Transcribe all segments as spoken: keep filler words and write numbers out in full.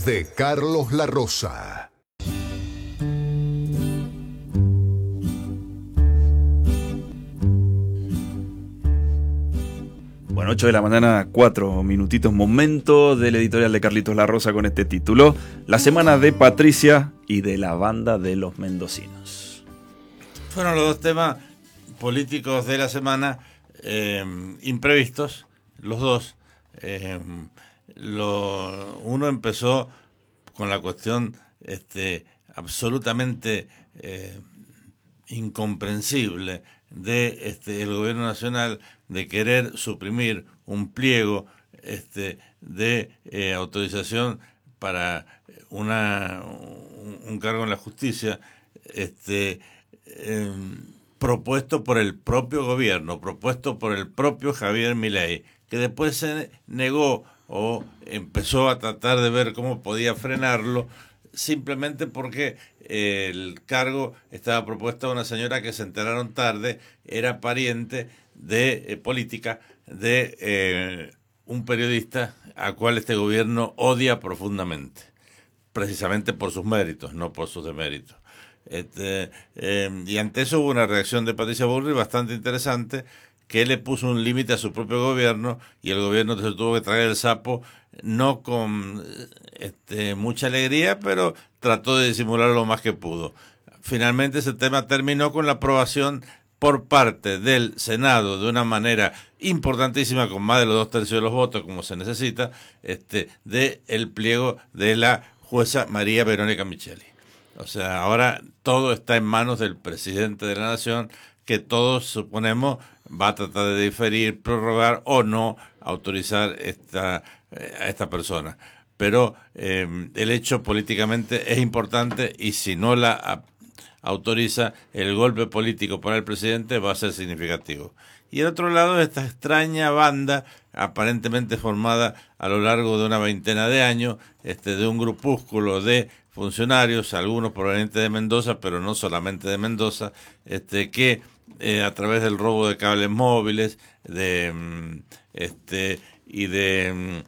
de Carlos La Rosa. Bueno, ocho de la mañana, cuatro minutitos, momento del editorial de Carlitos La Rosa con este título: La semana de Patricia y de la banda de los mendocinos. Fueron los dos temas políticos de la semana, eh, imprevistos, los dos. Eh, lo, uno empezó con la cuestión este, absolutamente eh, incomprensible de este, el gobierno nacional de querer suprimir un pliego este, de eh, autorización para una un, un cargo en la justicia este, eh, propuesto por el propio gobierno, propuesto por el propio Javier Milei, que después se negó o empezó a tratar de ver cómo podía frenarlo, simplemente porque eh, el cargo estaba propuesto a una señora que se enteraron tarde, era pariente de eh, política de eh, un periodista a cual este gobierno odia profundamente, precisamente por sus méritos, no por sus deméritos. Este, eh, y ante eso hubo una reacción de Patricia Bullrich bastante interesante, que le puso un límite a su propio gobierno y el gobierno se tuvo que traer el sapo, no con este, mucha alegría, pero trató de disimular lo más que pudo. Finalmente ese tema terminó con la aprobación por parte del Senado de una manera importantísima, con más de los dos tercios de los votos, como se necesita, este, de el pliego de la jueza María Verónica Micheli. O sea, ahora todo está en manos del presidente de la Nación, que todos suponemos va a tratar de diferir, prorrogar o no autorizar esta, a esta persona. Pero eh, el hecho políticamente es importante y si no la a, autoriza, el golpe político para el presidente va a ser significativo. Y el otro lado, esta extraña banda, aparentemente formada a lo largo de una veintena de años, este, de un grupúsculo de funcionarios, algunos provenientes de Mendoza, pero no solamente de Mendoza, este, que eh, a través del robo de cables móviles de este y de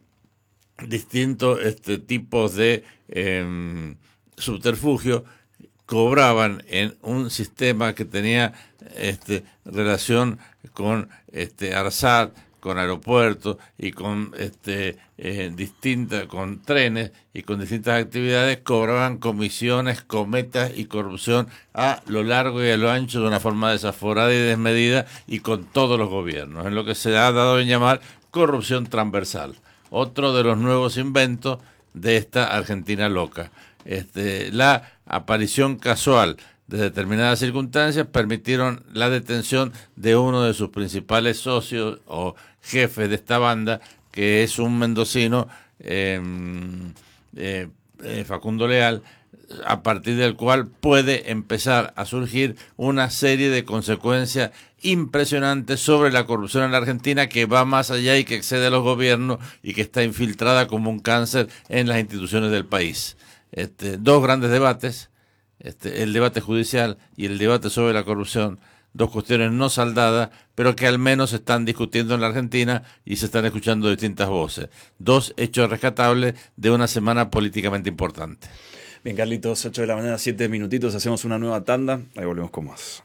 um, distintos este, tipos de eh, subterfugio, cobraban en un sistema que tenía este, relación con este, ARSAT, con aeropuertos y con este eh, distintas, con trenes y con distintas actividades, cobraban comisiones, cometas y corrupción a lo largo y a lo ancho de una forma desaforada y desmedida y con todos los gobiernos, en lo que se ha dado en llamar corrupción transversal. Otro de los nuevos inventos de esta Argentina loca. Este, la aparición casual de determinadas circunstancias permitieron la detención de uno de sus principales socios o jefes de esta banda, que es un mendocino, eh, eh, eh, Facundo Leal, a partir del cual puede empezar a surgir una serie de consecuencias impresionantes sobre la corrupción en la Argentina, que va más allá y que excede a los gobiernos y que está infiltrada como un cáncer en las instituciones del país. Este, dos grandes debates, este, el debate judicial y el debate sobre la corrupción, dos cuestiones no saldadas, pero que al menos se están discutiendo en la Argentina y se están escuchando distintas voces. Dos hechos rescatables de una semana políticamente importante. Bien, Carlitos, ocho de la mañana, siete minutitos, hacemos una nueva tanda, ahí volvemos con más.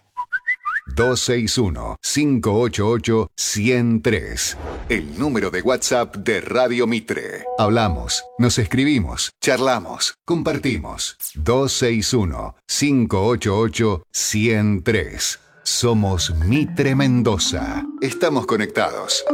dos seis uno, cinco ocho ocho, uno cero tres. El número de WhatsApp de Radio Mitre. Hablamos, nos escribimos, charlamos, compartimos. dos seis uno, cinco ocho ocho, uno cero tres. Somos Mitre Mendoza. Estamos conectados.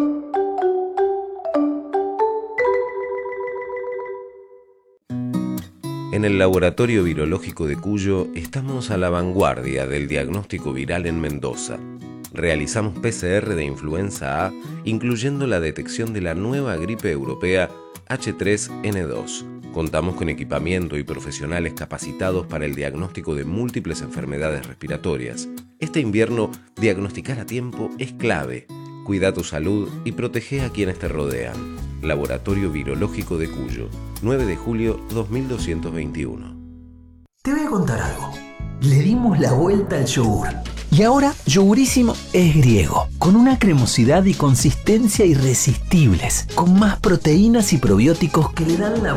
En el Laboratorio Virológico de Cuyo estamos a la vanguardia del diagnóstico viral en Mendoza. Realizamos P C R de influenza A, incluyendo la detección de la nueva gripe europea H tres N dos. Contamos con equipamiento y profesionales capacitados para el diagnóstico de múltiples enfermedades respiratorias. Este invierno, diagnosticar a tiempo es clave. Cuida tu salud y protege a quienes te rodean. Laboratorio Virológico de Cuyo, nueve de julio dos mil doscientos veintiuno. Te voy a contar algo. Le dimos la vuelta al yogur. Y ahora Yogurísimo es griego, con una cremosidad y consistencia irresistibles, con más proteínas y probióticos que le dan la